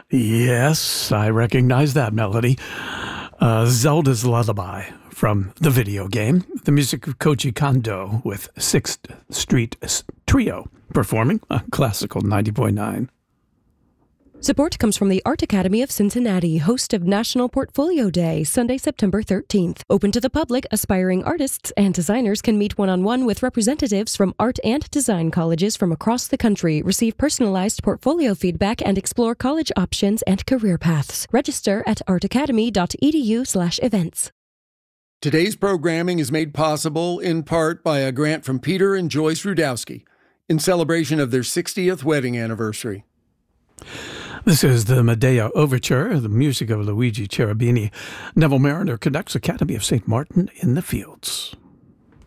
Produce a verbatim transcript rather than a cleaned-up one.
Yes, I recognize that melody. Uh, Zelda's Lullaby from the video game. The music of Koji Kondo with Sixth Street Trio performing on Classical ninety point nine. Support comes from the Art Academy of Cincinnati, host of National Portfolio Day, Sunday, September thirteenth. Open to the public, aspiring artists and designers can meet one-on-one with representatives from art and design colleges from across the country, receive personalized portfolio feedback, and explore college options and career paths. Register at artacademy.edu slash events. Today's programming is made possible in part by a grant from Peter and Joyce Rudowski in celebration of their sixtieth wedding anniversary. This is the Medea Overture, the music of Luigi Cherubini. Neville Mariner conducts Academy of Saint Martin in the Fields.